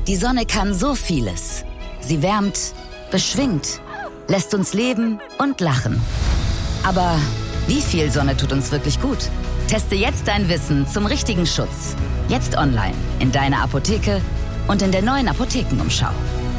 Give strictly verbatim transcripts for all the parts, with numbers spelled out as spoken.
Die Sonne kann so vieles. Sie wärmt, beschwingt, lässt uns leben und lachen. Aber wie viel Sonne tut uns wirklich gut? Teste jetzt dein Wissen zum richtigen Schutz. Jetzt online, in deiner Apotheke und in der neuen Apothekenumschau.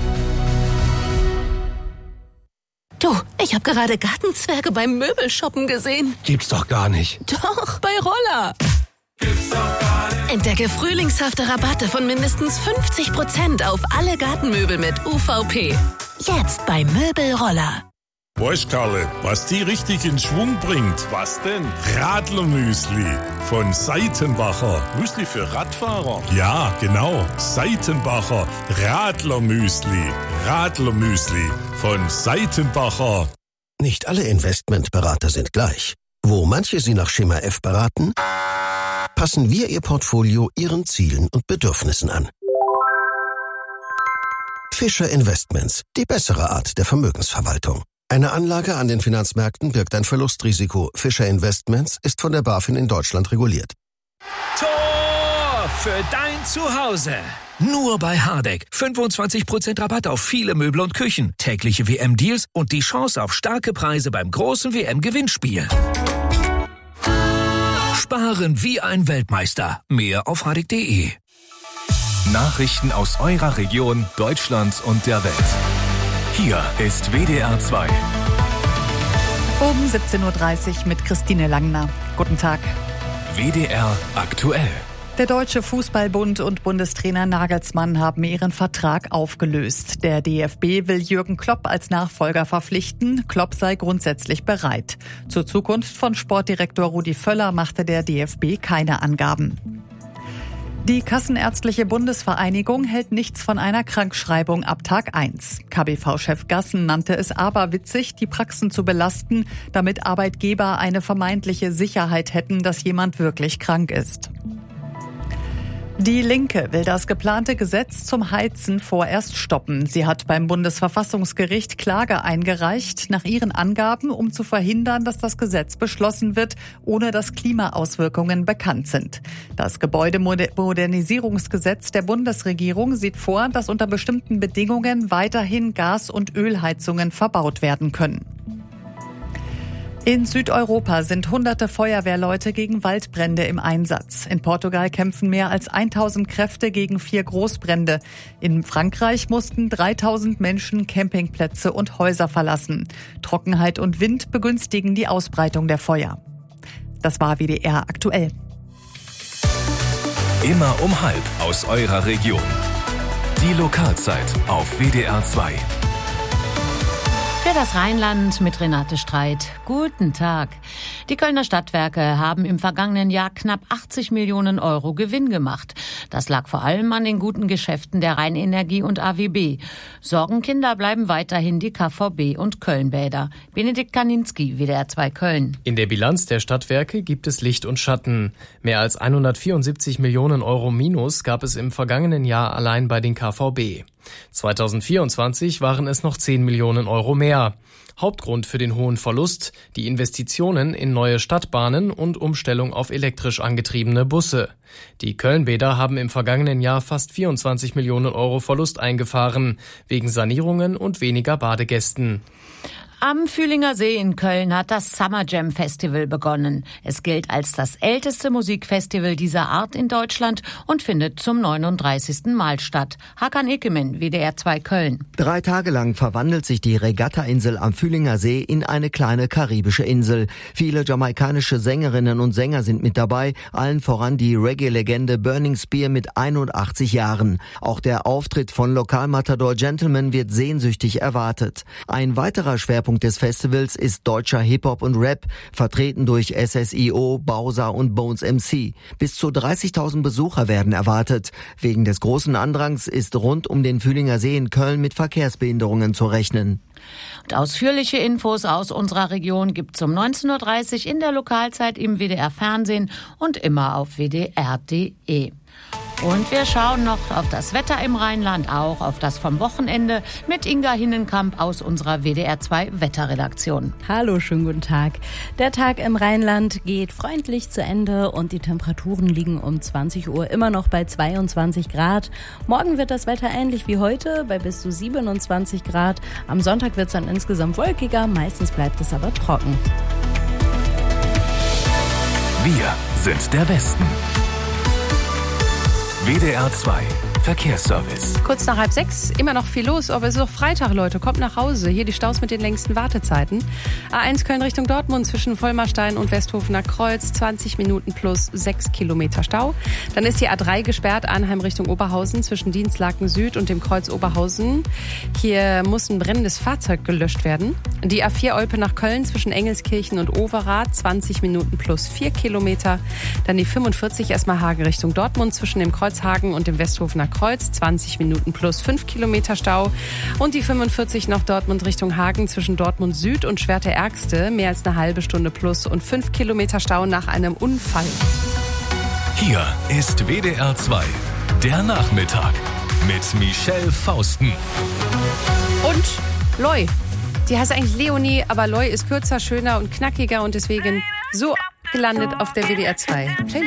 Du, ich habe gerade Gartenzwerge beim Möbelshoppen gesehen. Gibt's doch gar nicht. Doch, bei Roller. Gibt's doch gar nicht. Entdecke frühlingshafte Rabatte von mindestens fünfzig Prozent auf alle Gartenmöbel mit U V P. Jetzt bei Möbelroller. Weißt, Karle, was die richtig in Schwung bringt? Was denn? Radlermüsli von Seitenbacher. Müsli für Radfahrer? Ja, genau. Seitenbacher Radlermüsli. Radlermüsli von Seitenbacher. Nicht alle Investmentberater sind gleich. Wo manche Sie nach Schema F beraten, passen wir Ihr Portfolio Ihren Zielen und Bedürfnissen an. Fischer Investments, die bessere Art der Vermögensverwaltung. Eine Anlage an den Finanzmärkten birgt ein Verlustrisiko. Fischer Investments ist von der BaFin in Deutschland reguliert. Tor für dein Zuhause. Nur bei Hardegg. fünfundzwanzig Prozent Rabatt auf viele Möbel und Küchen. Tägliche W M-Deals und die Chance auf starke Preise beim großen W M-Gewinnspiel. Sparen wie ein Weltmeister. Mehr auf hardegg punkt de. Nachrichten aus eurer Region, Deutschland und der Welt. Hier ist W D R zwei. Um siebzehn Uhr dreißig mit Christine Langner. Guten Tag. W D R aktuell. Der Deutsche Fußballbund und Bundestrainer Nagelsmann haben ihren Vertrag aufgelöst. Der D F B will Jürgen Klopp als Nachfolger verpflichten. Klopp sei grundsätzlich bereit. Zur Zukunft von Sportdirektor Rudi Völler machte der D F B keine Angaben. Die Kassenärztliche Bundesvereinigung hält nichts von einer Krankschreibung ab Tag eins. K B V-Chef Gassen nannte es aberwitzig, die Praxen zu belasten, damit Arbeitgeber eine vermeintliche Sicherheit hätten, dass jemand wirklich krank ist. Die Linke will das geplante Gesetz zum Heizen vorerst stoppen. Sie hat beim Bundesverfassungsgericht Klage eingereicht, nach ihren Angaben, um zu verhindern, dass das Gesetz beschlossen wird, ohne dass Klimaauswirkungen bekannt sind. Das Gebäudemodernisierungsgesetz der Bundesregierung sieht vor, dass unter bestimmten Bedingungen weiterhin Gas- und Ölheizungen verbaut werden können. In Südeuropa sind hunderte Feuerwehrleute gegen Waldbrände im Einsatz. In Portugal kämpfen mehr als tausend Kräfte gegen vier Großbrände. In Frankreich mussten dreitausend Menschen Campingplätze und Häuser verlassen. Trockenheit und Wind begünstigen die Ausbreitung der Feuer. Das war W D R aktuell. Immer um halb aus eurer Region. Die Lokalzeit auf W D R zwei. Für das Rheinland mit Renate Streit. Guten Tag. Die Kölner Stadtwerke haben im vergangenen Jahr knapp achtzig Millionen Euro Gewinn gemacht. Das lag vor allem an den guten Geschäften der Rheinenergie und A W B. Sorgenkinder bleiben weiterhin die K V B und Kölnbäder. Benedikt Kaninski, W D R zwei Köln. In der Bilanz der Stadtwerke gibt es Licht und Schatten. Mehr als hundertvierundsiebzig Millionen Euro Minus gab es im vergangenen Jahr allein bei den K V B. zweitausendvierundzwanzig waren es noch zehn Millionen Euro mehr. Hauptgrund für den hohen Verlust die Investitionen in neue Stadtbahnen und Umstellung auf elektrisch angetriebene Busse. Die Kölnbäder haben im vergangenen Jahr fast vierundzwanzig Millionen Euro Verlust eingefahren, wegen Sanierungen und weniger Badegästen. Am Fühlinger See in Köln hat das Summer Jam Festival begonnen. Es gilt als das älteste Musikfestival dieser Art in Deutschland und findet zum neununddreißigsten Mal statt. Hakan Ekemen, W D R zwei Köln. Drei Tage lang verwandelt sich die Regatta-Insel am Fühlinger See in eine kleine karibische Insel. Viele jamaikanische Sängerinnen und Sänger sind mit dabei, allen voran die Reggae-Legende Burning Spear mit einundachtzig Jahren. Auch der Auftritt von Lokalmatador Gentleman wird sehnsüchtig erwartet. Ein weiterer Schwerpunkt des Festivals ist deutscher Hip-Hop und Rap, vertreten durch S S I O, Bowser und Bones M C. Bis zu dreißigtausend Besucher werden erwartet. Wegen des großen Andrangs ist rund um den Fühlinger See in Köln mit Verkehrsbehinderungen zu rechnen. Und ausführliche Infos aus unserer Region gibt's um neunzehn Uhr dreißig in der Lokalzeit im W D R Fernsehen und immer auf W D R punkt de. Und wir schauen noch auf das Wetter im Rheinland, auch auf das vom Wochenende mit Inga Hinnenkamp aus unserer W D R zwei Wetterredaktion. Hallo, schönen guten Tag. Der Tag im Rheinland geht freundlich zu Ende und die Temperaturen liegen um zwanzig Uhr immer noch bei zweiundzwanzig Grad. Morgen wird das Wetter ähnlich wie heute, bei bis zu siebenundzwanzig Grad. Am Sonntag wird es dann insgesamt wolkiger, meistens bleibt es aber trocken. Wir sind der Westen. W D R zwei Verkehrsservice. Kurz nach halb sechs, immer noch viel los, aber es ist auch Freitag, Leute. Kommt nach Hause. Hier die Staus mit den längsten Wartezeiten. A eins Köln Richtung Dortmund zwischen Vollmarstein und Westhofener Kreuz. zwanzig Minuten plus sechs Kilometer Stau. Dann ist die A drei gesperrt, Arnheim Richtung Oberhausen zwischen Dienstlaken Süd und dem Kreuz Oberhausen. Hier muss ein brennendes Fahrzeug gelöscht werden. Die A vier Olpe nach Köln zwischen Engelskirchen und Overath. zwanzig Minuten plus vier Kilometer. Dann die fünfundvierzig erstmal Hagen Richtung Dortmund zwischen dem Kreuz Hagen und dem Westhofener Kreuz, zwanzig Minuten plus fünf Kilometer Stau. Und die fünfundvierzig nach Dortmund Richtung Hagen zwischen Dortmund Süd und Schwerte-Ärgste, mehr als eine halbe Stunde plus und fünf Kilometer Stau nach einem Unfall. Hier ist W D R zwei, der Nachmittag mit Michelle Fausten. Und Loi. Die heißt eigentlich Leonie, aber Loi ist kürzer, schöner und knackiger und deswegen so gelandet auf der W D R zwei Playlist.